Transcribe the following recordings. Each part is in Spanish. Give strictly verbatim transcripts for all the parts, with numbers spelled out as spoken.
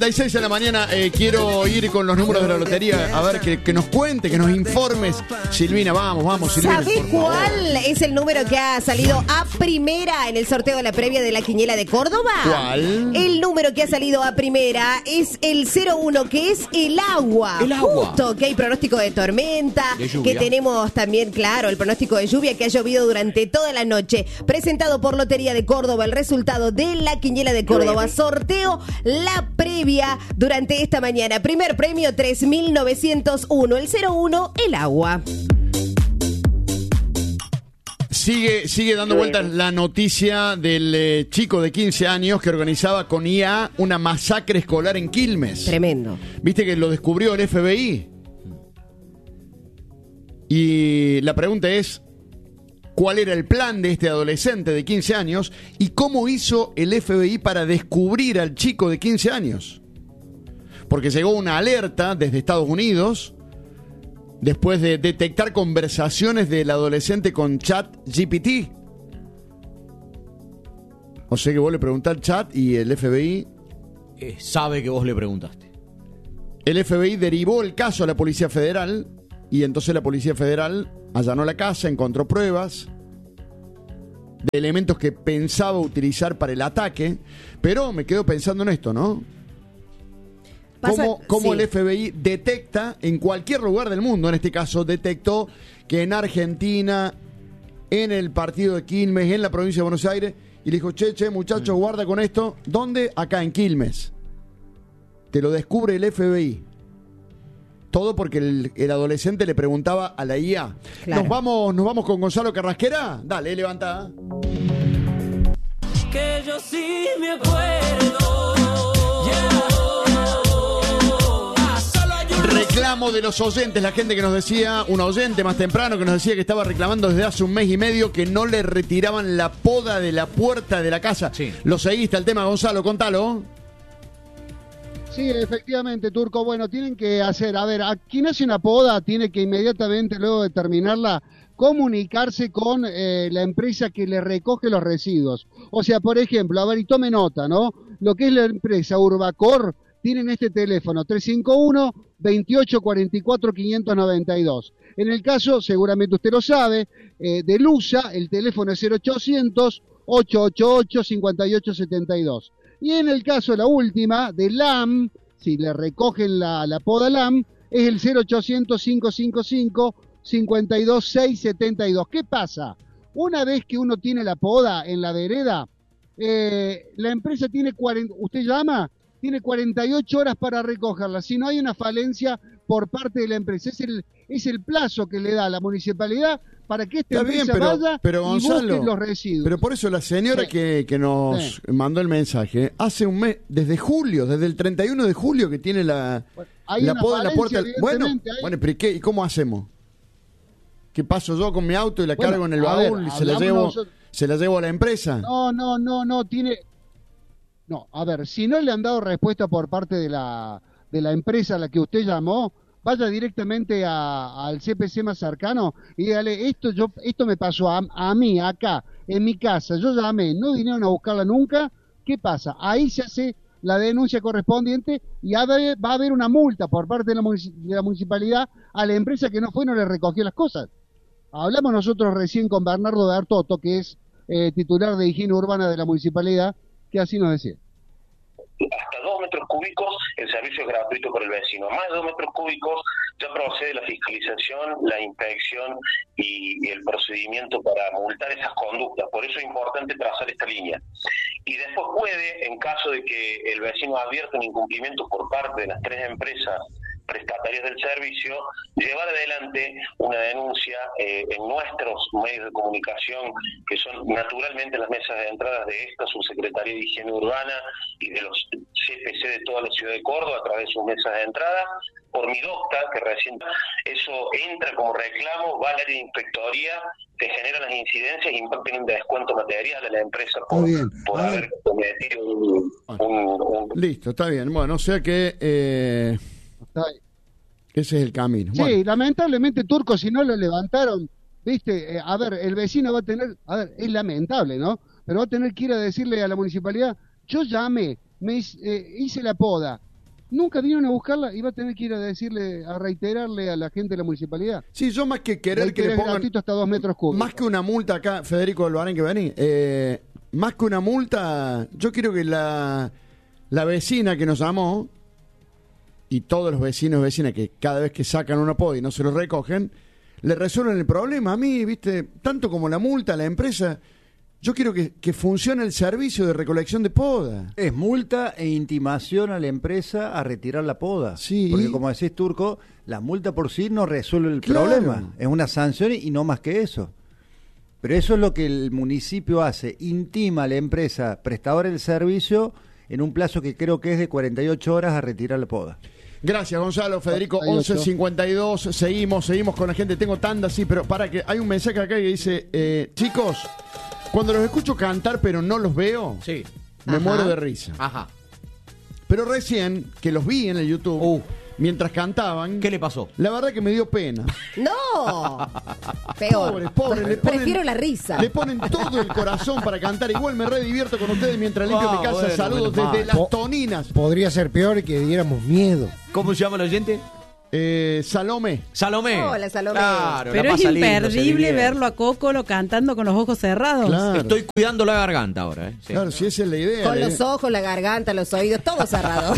seis de la mañana, eh, quiero ir con los números de la lotería, a ver, que, que nos cuente, que nos informes. Silvina, vamos, vamos, Silvina. ¿Sabés cuál es el número que ha salido a primera en el sorteo de la previa de la quiniela de Córdoba? ¿Cuál? El número que ha salido a primera es el cero uno, que es el agua. El agua. Justo que hay pronóstico de tormenta, de lluvia. Que tenemos también, claro, el pronóstico de lluvia, que ha llovido durante toda la noche. Presentado por Lotería de Córdoba, el resultado de la quiniela de Córdoba. Sorteo la previa durante esta mañana. Primer premio tres mil novecientos uno, el cero uno, el agua. Sigue, sigue dando vueltas la noticia del eh, chico de quince años que organizaba con I A una masacre escolar en Quilmes. Tremendo. Viste que lo descubrió el F B I. Y la pregunta es, ¿cuál era el plan de este adolescente de quince años y cómo hizo el F B I para descubrir al chico de quince años? Porque llegó una alerta desde Estados Unidos después de detectar conversaciones del adolescente con ChatGPT. O sea que vos le preguntás al chat y el F B I... Eh, sabe que vos le preguntaste. El F B I derivó el caso a la Policía Federal y entonces la Policía Federal allanó la casa, encontró pruebas de elementos que pensaba utilizar para el ataque, pero me quedo pensando en esto, ¿no? Pasa, ¿Cómo, cómo sí. el F B I detecta en cualquier lugar del mundo, en este caso detectó que en Argentina, en el partido de Quilmes, en la provincia de Buenos Aires, y le dijo, che, che, muchachos, guarda con esto. ¿Dónde? Acá en Quilmes. Te lo descubre el F B I. Todo porque el, el adolescente le preguntaba a la I A. Claro. Nos vamos, nos vamos con Gonzalo Carrasquera. Dale, levanta. Que yo sí me acuerdo. Reclamo de los oyentes, la gente que nos decía, un oyente más temprano que nos decía que estaba reclamando desde hace un mes y medio que no le retiraban la poda de la puerta de la casa. Sí. ¿Lo seguiste al tema, Gonzalo? Contalo. Sí, efectivamente, Turco. Bueno, tienen que hacer, a ver, a quien hace una poda tiene que inmediatamente, luego de terminarla, comunicarse con eh, la empresa que le recoge los residuos. O sea, por ejemplo, a ver, y tome nota, ¿no? Lo que es la empresa Urbacor, tienen este teléfono tres cinco uno, veintiocho cuarenta y cuatro, quinientos noventa y dos. En el caso, seguramente usted lo sabe, eh, de Lusa, el teléfono es cero ochocientos, ochocientos ochenta y ocho, cincuenta y ocho setenta y dos. Y en el caso, la última, de L A M, si le recogen la, la poda L A M, es el cero ochocientos, cincuenta y cinco, cincuenta y dos, seiscientos setenta y dos. ¿Qué pasa? Una vez que uno tiene la poda en la vereda, eh, la empresa tiene cuarenta, usted llama, tiene cuarenta y ocho horas para recogerla. Si no hay una falencia por parte de la empresa, es el, es el plazo que le da la municipalidad para que esta Está bien, empresa pero, vaya pero, y Gonzalo, busque los residuos. Pero por eso la señora Sí. que, que nos Sí. mandó el mensaje, hace un mes, desde julio, desde el treinta y uno de julio que tiene la, Hay la una poda en la puerta. falencia, Bueno, evidentemente, hay- bueno, pero ¿y qué? ¿Y cómo hacemos? ¿Qué paso yo con mi auto y la Bueno, cargo en el a ver, baúl y se la hablamos llevo, nosotros- se la llevo a la empresa? No, no, no, no, tiene... No, a ver, si no le han dado respuesta por parte de la, de la empresa a la que usted llamó, vaya directamente a- al C P C más cercano y dígale, esto, yo, esto me pasó a, a mí, acá, en mi casa, yo llamé, no vinieron a buscarla nunca, ¿qué pasa? Ahí se hace la denuncia correspondiente y ha de- va a haber una multa por parte de la, munici- de la municipalidad a la empresa que no fue y no le recogió las cosas. Hablamos nosotros recién con Bernardo de Artoto, que es eh, titular de higiene urbana de la municipalidad, que así nos decía. Hasta dos metros cúbicos el servicio es gratuito por el vecino. Más de dos metros cúbicos ya procede la fiscalización, la inspección y, y el procedimiento para multar esas conductas. Por eso es importante trazar esta línea. Y después puede, en caso de que el vecino advierta un incumplimiento por parte de las tres empresas prestatarias del servicio, llevar adelante una denuncia eh, en nuestros medios de comunicación, que son naturalmente las mesas de entradas de esta Subsecretaría de Higiene Urbana y de los C P C de toda la ciudad de Córdoba a través de sus mesas de entrada, por mi docta, que recién eso entra como reclamo, va al área de inspectoría, te generan las incidencias y imparten un descuento material a la empresa por, bien. por A haber ver. cometido un, un, un Listo, está bien. Bueno, o sea que eh, Está ahí. ese es el camino. Sí, Bueno, lamentablemente, Turco, si no lo levantaron, viste, eh, a ver, el vecino va a tener, a ver, es lamentable, ¿no? Pero va a tener que ir a decirle a la municipalidad, yo llamé, me hice, eh, hice la poda, Nunca vinieron a buscarla y va a tener que ir a decirle, a reiterarle a la gente de la municipalidad. Sí, yo más que querer que le es pongan... gratuito hasta dos metros cúbicos. Más que una multa acá, Federico Albarán, que vení, eh, más que una multa, yo quiero que la, la vecina que nos llamó, y todos los vecinos y vecinas que cada vez que sacan una poda y no se lo recogen, le resuelven el problema. A mí, viste, tanto como la multa, la empresa... Yo quiero que, que funcione el servicio de recolección de poda. Es multa e intimación a la empresa a retirar la poda. Sí. Porque como decís, Turco, la multa por sí no resuelve el Claro. problema. Es una sanción y no más que eso. Pero eso es lo que el municipio hace. Intima a la empresa prestadora del servicio en un plazo que creo que es de cuarenta y ocho horas a retirar la poda. Gracias, Gonzalo. Federico, cuarenta y ocho. once cincuenta y dos. Seguimos, seguimos con la gente. Tengo tanda, sí, pero para que hay un mensaje acá que dice, eh, chicos... Cuando los escucho cantar pero no los veo, Sí. me Ajá. muero de risa. Ajá. Pero recién, que los vi en el YouTube, Uh. mientras cantaban, ¿Qué le pasó? la verdad que me dio pena. No, peor. Pobres, pobres, le ponen- Prefiero la risa. Le ponen todo el corazón para cantar. Igual me re divierto con ustedes mientras limpio Ah, mi casa. bueno, Saludos menos desde mal. Las Toninas. Podría ser peor y que diéramos miedo. ¿Cómo se llama el oyente? Eh, Salomé. Salomé. Hola, Salomé. Claro, Pero la es pasa lindo, se imperdible divierte. verlo a Cocolo cantando con los ojos cerrados. Claro. Estoy cuidando la garganta ahora, ¿eh? Sí. Claro, si esa es la idea. Con la los idea. ojos, la garganta, los oídos, todo cerrado.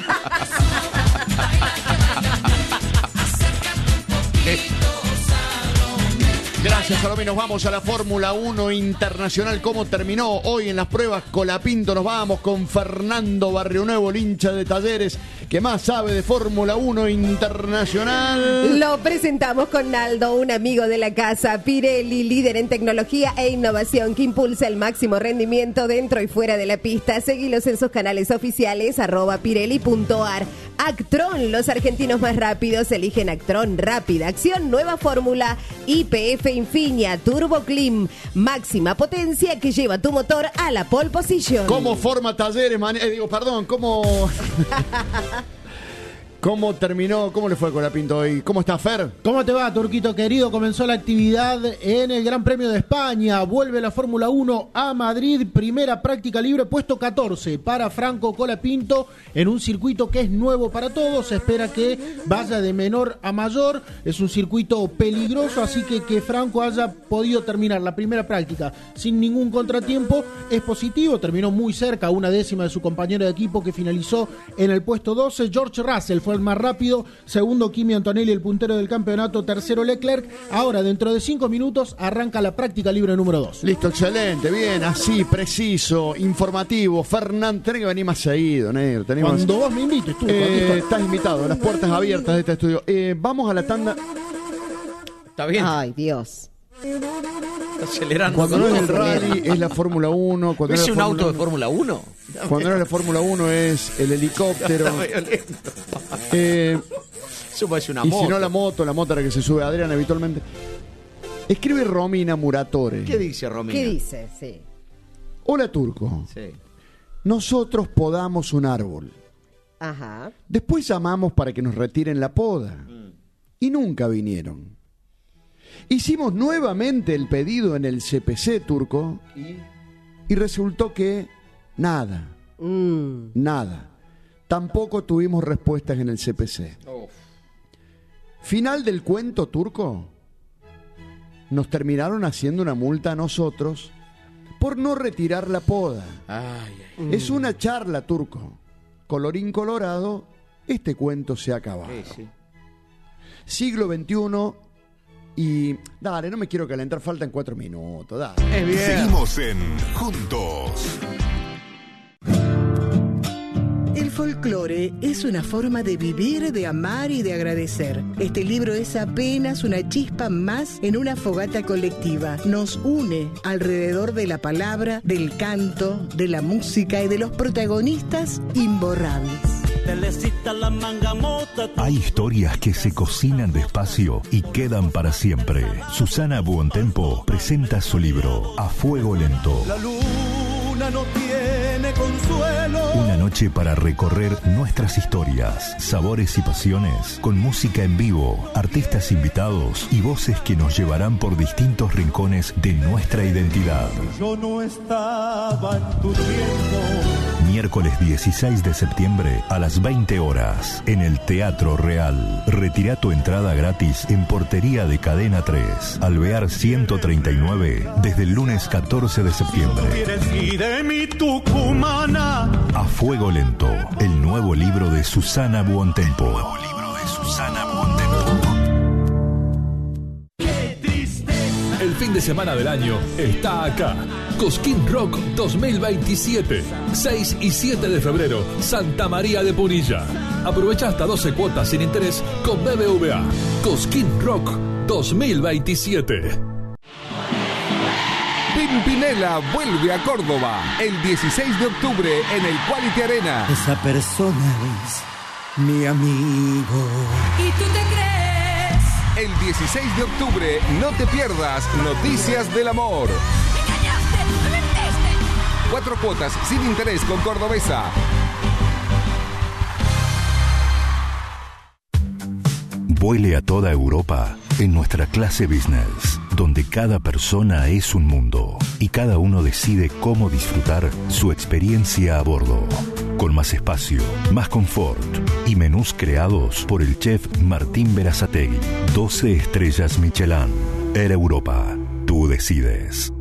Gracias, Salomé. Nos vamos a la Fórmula uno Internacional. ¿Cómo terminó hoy en las pruebas? Colapinto, nos vamos con Fernando Barrionuevo, el hincha de Talleres, que más sabe de Fórmula uno Internacional. Lo presentamos con Naldo, un amigo de la casa, Pirelli, líder en tecnología e innovación que impulsa el máximo rendimiento dentro y fuera de la pista. Seguilos en sus canales oficiales, arroba pirelli punto ar. Actron, los argentinos más rápidos eligen Actron, rápida acción, nueva fórmula, Y P F Infinia, Turbo Clean, máxima potencia que lleva tu motor a la pole position. ¿Cómo forma Talleres? Man... Eh, digo, perdón, ¿cómo... ¿Cómo terminó? ¿Cómo le fue Colapinto hoy? ¿Cómo está Fer? ¿Cómo te va, Turquito querido? Comenzó la actividad en el Gran Premio de España. Vuelve la Fórmula uno a Madrid. Primera práctica libre, puesto catorce para Franco Colapinto en un circuito que es nuevo para todos. Se espera que vaya de menor a mayor. Es un circuito peligroso, así que que Franco haya podido terminar la primera práctica sin ningún contratiempo es positivo. Terminó muy cerca, una décima de su compañero de equipo que finalizó en el puesto doce. George Russell fue el más rápido, segundo Kimi Antonelli, el puntero del campeonato, tercero Leclerc. Ahora, dentro de cinco minutos, arranca la práctica libre número dos. Listo, excelente, bien, así, preciso, informativo. Fernando, tenés que venir más seguido, negro. Tenemos... Cuando vos me invites, tú. Eh, estás invitado, las puertas abiertas de este estudio. Eh, vamos a la tanda. Está bien. Ay, Dios. Está acelerando. Cuando no es el todo. rally, es la Fórmula uno. Cuando ¿Es no es un la auto de Fórmula uno? Cuando no es la Fórmula uno es el helicóptero. Está medio lento. Eh, Eso parece una y moto. si no la moto, la moto a la que se sube Adrián habitualmente. Escribe Romina Muratore. ¿Qué dice Romina? ¿Qué dice? Sí. Hola, Turco. Sí. Nosotros podamos un árbol. Ajá. Después llamamos para que nos retiren la poda. Mm. Y nunca vinieron. Hicimos nuevamente el pedido en el C P C, Turco. ¿Y? Y resultó que nada, Mm. nada. Tampoco tuvimos respuestas en el C P C. Uf. Final del cuento, Turco. Nos terminaron haciendo una multa a nosotros por no retirar la poda. Ay, ay. Es una charla, Turco. Colorín colorado, este cuento se ha acabado. Sí, sí. Siglo veintiuno y... Dale, no me quiero calentar, faltan cuatro minutos, dale. Es bien. Seguimos en Juntos. El folclore es una forma de vivir, de amar y de agradecer. Este libro es apenas una chispa más en una fogata colectiva. Nos une alrededor de la palabra, del canto, de la música y de los protagonistas imborrables. Hay historias que se cocinan despacio y quedan para siempre. Susana Buontempo presenta su libro A Fuego Lento. La luna no tiene consuelo. Una noche para recorrer nuestras historias, sabores y pasiones, con música en vivo, artistas invitados y voces que nos llevarán por distintos rincones de nuestra identidad. Yo no estaba en tu tiempo. Miércoles dieciséis de septiembre a las veinte horas en el Teatro Real. Retira tu entrada gratis en portería de Cadena tres, Alvear ciento treinta y nueve, desde el lunes catorce de septiembre. Y de mi tucumana. A Fuego Lento, el nuevo libro de Susana Buontempo. El nuevo libro de Susana Buontempo. Qué tristeza. El fin de semana del año está acá. Cosquín Rock dos mil veintisiete, seis y siete de febrero, Santa María de Punilla. Aprovecha hasta doce cuotas sin interés con B B V A. Cosquín Rock dos mil veintisiete. Pimpinela vuelve a Córdoba el dieciséis de octubre en el Quality Arena. Esa persona es mi amigo. ¿Y tú te crees? El dieciséis de octubre no te pierdas Noticias del Amor. Cuatro cuotas sin interés con Cordobesa. Vuele a toda Europa en nuestra clase business, donde cada persona es un mundo y cada uno decide cómo disfrutar su experiencia a bordo. Con más espacio, más confort y menús creados por el chef Martín Berazategui. doce estrellas Michelin. Air Europa. Tú decides.